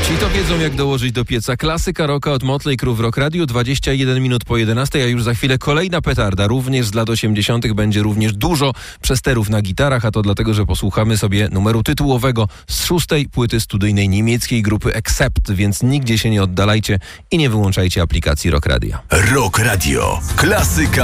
Ci to wiedzą, jak dołożyć do pieca. Klasyka rocka od Motley Crue w Rock Radio, 21 minut po 11, a już za chwilę kolejna petarda. Również z lat 80. będzie również dużo przesterów na gitarach, a to dlatego, że posłuchamy sobie numeru tytułowego z 6. płyty studyjnej niemieckiej grupy Accept, więc nigdzie się nie oddalajcie i nie wyłączajcie aplikacji Rock Radio. Rock Radio. Klasyka